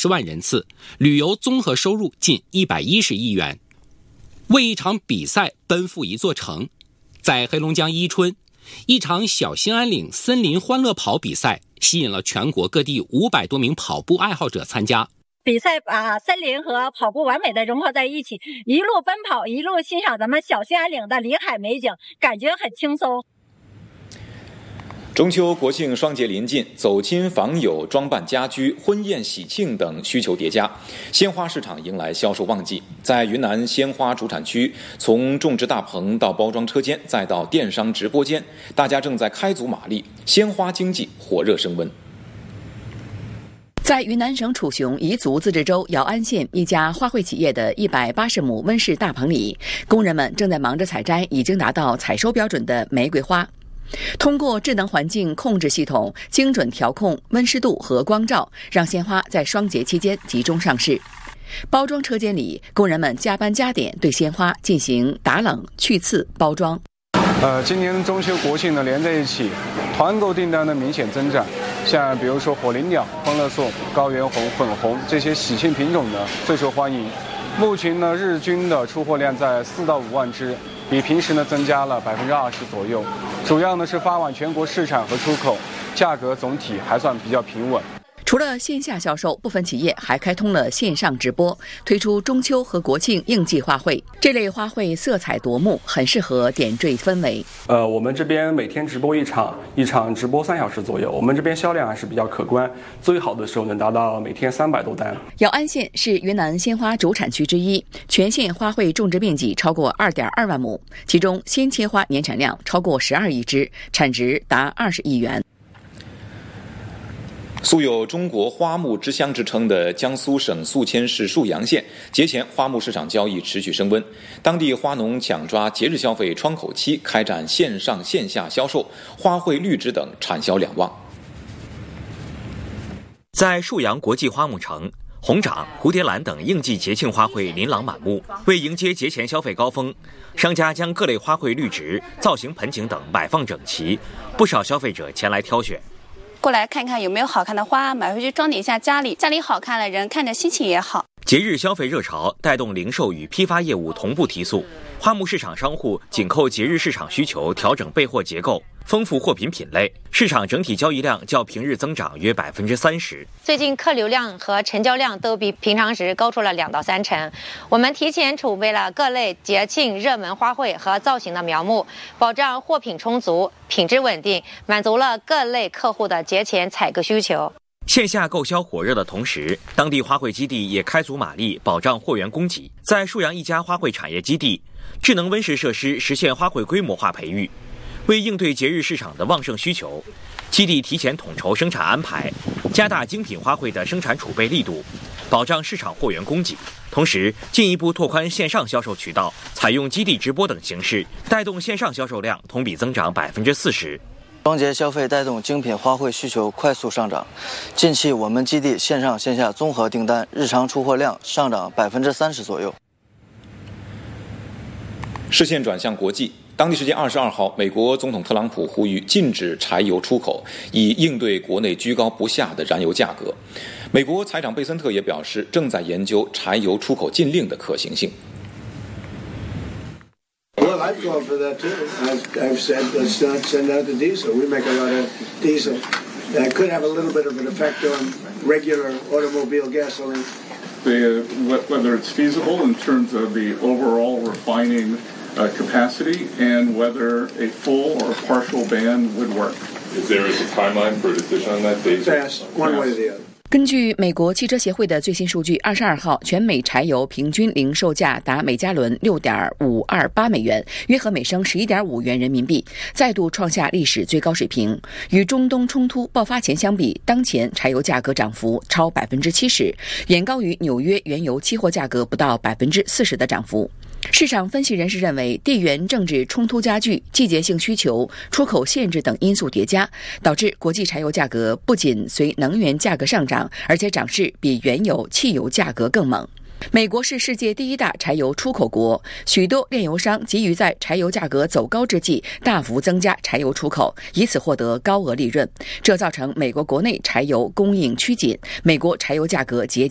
50万人次，旅游综合收入近110亿元。为一场比赛奔赴一座城，在黑龙江伊春，一场小兴安岭森林欢乐跑比赛吸引了全国各地500多名跑步爱好者参加。 比赛把森林和跑步完美的融合在一起，一路奔跑，一路欣赏咱们小兴安岭的林海美景，感觉很轻松。 中秋国庆双节临近，走亲访友、装扮家居、婚宴喜庆等需求叠加，鲜花市场迎来销售旺季。在云南鲜花主产区，从种植大棚到包装车间，再到电商直播间，大家正在开足马力，鲜花经济火热升温。 在云南省楚雄彝族自治州瑶安县一家花卉企业的180亩温室大棚里，工人们正在忙着采摘已经达到采收标准的玫瑰花。通过智能环境控制系统精准调控温湿度和光照，让鲜花在双节期间集中上市。包装车间里，工人们加班加点对鲜花进行打冷、去刺、包装。 今年中秋国庆呢连在一起，团购订单的明显增长。像比如说火灵鸟、欢乐颂、高原红、粉红这些喜庆品种呢最受欢迎。目前呢日均的出货量在4到5万只，比平时呢增加了20%左右。主要呢是发往全国市场和出口，价格总体还算比较平稳。 除了线下销售，部分企业还开通了线上直播，推出中秋和国庆应季花卉。这类花卉色彩夺目，很适合点缀氛围。 我们这边每天直播一场直播3小时左右，我们这边销量还是比较可观，最好的时候能达到每天300多单。 瑶安县是云南鲜花主产区之一，全县花卉种植面积超过2.2万亩，其中鲜切花年产量超过12亿只，产值达20亿元。 素有中国花木之乡之称的江苏省宿迁市沭阳县，节前花木市场交易持续升温，当地花农抢抓节日消费窗口期，开展线上线下销售，花卉、绿植等产销两旺。 在沭阳国际花木城，红掌、蝴蝶兰等应季节庆花卉琳琅满目。为迎接节前消费高峰，商家将各类花卉、绿植、造型盆景等摆放整齐，不少消费者前来挑选。 过来看看有没有好看的花，买回去装点一下家里，家里好看了，人看着心情也好。 节日消费热潮带动零售与批发业务同步提速，花木市场商户紧扣节日市场需求，调整备货结构，丰富货品品类，市场整体交易量较平日增长约30%。 最近客流量和成交量都比平常时高出了2到3成。我们提前储备了各类节庆热门花卉和造型的苗木，保障货品充足、品质稳定，满足了各类客户的节前采购需求。 线下购销火热的同时，当地花卉基地也开足马力，保障货源供给。在沭阳一家花卉产业基地，智能温室设施实现花卉规模化培育。为应对节日市场的旺盛需求，基地提前统筹生产安排，加大精品花卉的生产储备力度，保障市场货源供给。同时，进一步拓宽线上销售渠道，采用基地直播等形式，带动线上销售量同比增长40%。 双节消费带动精品花卉需求快速上涨，近期我们基地线上线下综合订单日常出货量上涨30%左右。 视线转向国际，当地时间22号，美国总统特朗普呼吁禁止柴油出口，以应对国内居高不下的燃油价格。美国财长贝森特也表示，正在研究柴油出口禁令的可行性。 Well, I've gone for that too. I've said let's not send out the diesel. We make a lot of diesel. That could have a little bit of an effect on regular automobile gasoline. Whether it's feasible in terms of the overall refining capacity and whether a full or partial ban would work. Is there a timeline for a decision on that? Fast, one way or the other. 根据美国汽车协会的最新数据，22号全美柴油平均零售价达每加仑6.528美元，约合每升11.5元人民币，再度创下历史最高水平。与中东冲突爆发前相比，当前柴油价格涨幅超70%，远高于纽约原油期货价格不到40%的涨幅。市场分析人士认为，地缘政治冲突加剧、季节性需求、出口限制等因素叠加，导致国际柴油价格不仅随能源价格上涨，而且涨势比原油、汽油价格更猛。美国是世界第一大柴油出口国，许多炼油商急于在柴油价格走高之际大幅增加柴油出口，以此获得高额利润，这造成美国国内柴油供应趋紧，美国柴油价格节